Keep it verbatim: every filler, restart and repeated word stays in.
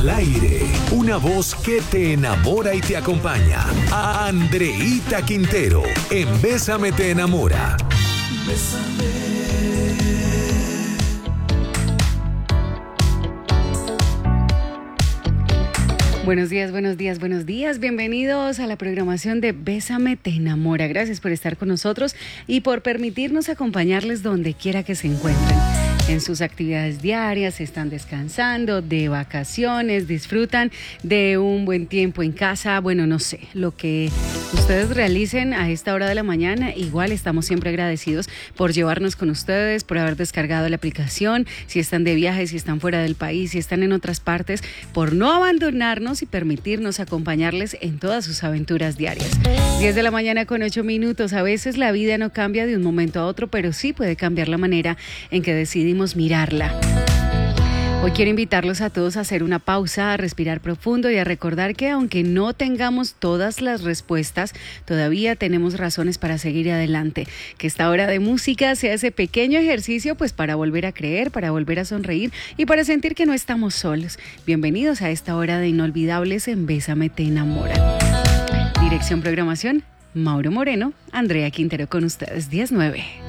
Al aire, una voz que te enamora y te acompaña. A Andreita Quintero, en Bésame te enamora. Bésame. Buenos días, buenos días, buenos días. Bienvenidos a la programación de Bésame te enamora. Gracias por estar con nosotros y por permitirnos acompañarles donde quiera que se encuentren. En sus actividades diarias, están descansando, de vacaciones, disfrutan de un buen tiempo en casa. Bueno, no sé, lo que ustedes realicen a esta hora de la mañana, igual estamos siempre agradecidos por llevarnos con ustedes, por haber descargado la aplicación, si están de viaje, si están fuera del país, si están en otras partes, por no abandonarnos y permitirnos acompañarles en todas sus aventuras diarias. diez de la mañana con ocho minutos. A veces la vida no cambia de un momento a otro, pero sí puede cambiar la manera en que decidimos mirarla. Hoy quiero invitarlos a todos a hacer una pausa, a respirar profundo y a recordar que aunque no tengamos todas las respuestas, todavía tenemos razones para seguir adelante. Que esta hora de música sea ese pequeño ejercicio pues para volver a creer, para volver a sonreír y para sentir que no estamos solos. Bienvenidos a esta hora de inolvidables en Bésame te enamora. Dirección programación, Mauro Moreno, Andrea Quintero con ustedes, diez nueve.